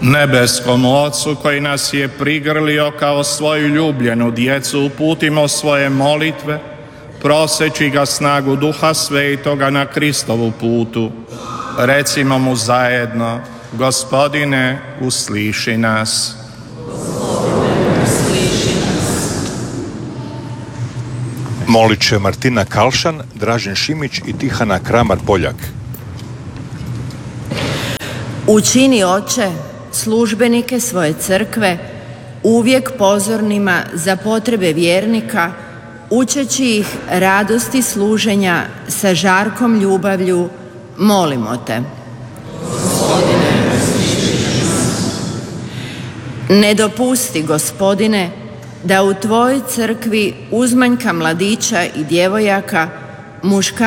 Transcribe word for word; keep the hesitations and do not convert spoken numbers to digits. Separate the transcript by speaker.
Speaker 1: Nebeskom Ocu koji nas je prigrlio kao svoju ljubljenu djecu, uputimo svoje molitve, proseći ga snagu Duha Svetoga na Kristovu putu. Recimo mu zajedno: Gospodine, usliši nas.
Speaker 2: Molit će Martina Kalšan, Dražen Šimić i Tihana Kramar-Poljak.
Speaker 3: Učini, Oče, službenike svoje crkve uvijek pozornima za potrebe vjernika, učeći ih radosti služenja sa žarkom ljubavlju, molimo te. Ne dopusti, Gospodine, da u tvojoj crkvi uzmanjka mladića i djevojaka, muška